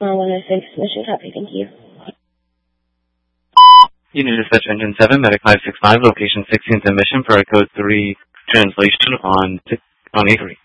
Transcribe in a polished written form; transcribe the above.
106, mission copy, thank you. Unit Dispatch Engine 7, Medic 565, location 16th and mission for a code 3 translation on A3.